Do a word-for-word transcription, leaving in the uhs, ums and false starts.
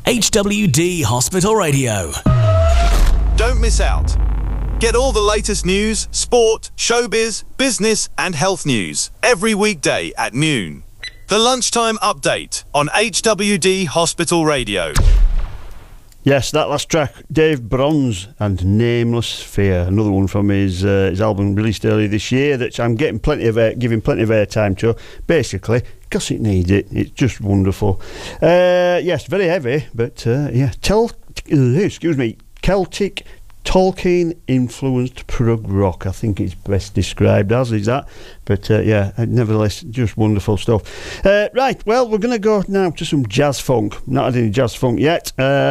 H W D Hospital Radio. Don't miss out. Get all the latest news, sport, showbiz, business and health news every weekday at noon. The Lunchtime Update on H W D Hospital Radio. Yes, that last track, Dave Bronze and Nameless Fear, another one from his uh, his album released earlier this year that I'm getting plenty of air, giving plenty of airtime to, basically because it needs it. It's just wonderful. Uh, yes, very heavy, but uh, yeah, tel- uh, excuse me, Celtic Tolkien influenced prog rock, I think it's best described as, is that? But uh, yeah, nevertheless, just wonderful stuff. Uh, right, well, we're going to go now to some jazz funk. Not had any jazz funk yet. Uh,